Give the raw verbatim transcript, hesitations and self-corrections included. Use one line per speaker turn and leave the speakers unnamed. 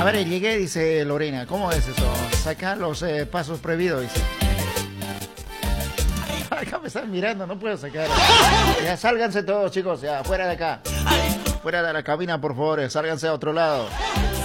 A ver, llegué, dice Lorena. ¿Cómo es eso? Sacar los eh, pasos prohibidos, dice. Acá me están mirando, no puedo sacar. Ya sálganse todos, chicos, ya, fuera de acá. Fuera de la cabina, por favor, sálganse a otro lado.